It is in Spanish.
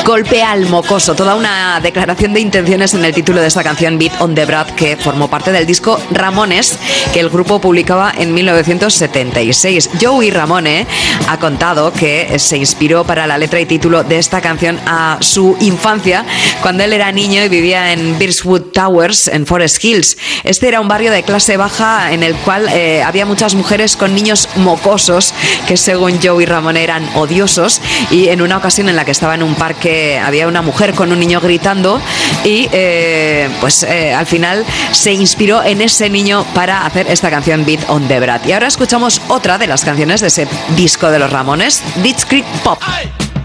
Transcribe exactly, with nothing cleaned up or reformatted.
Golpe al mocoso, toda una declaración de intenciones en el título de esta canción Beat on the Brat, que formó parte del disco Ramones, que el grupo publicaba en mil novecientos setenta y seis. Joey Ramone ha contado que se inspiró para la letra y título de esta canción a su infancia, cuando él era niño y vivía en Birchwood Towers, en Forest Hills. Este era un barrio de clase baja en el cual eh, había muchas mujeres con niños mocosos que, según Joey Ramone, eran odiosos, y en una ocasión en la que estaba en un parque había una mujer con un niño gritando y eh, pues eh, al final se inspiró en ese niño para hacer esta canción Beat on the Brat. Y ahora escuchamos otra de las canciones de ese disco de los Ramones, Ditch Creek Pop.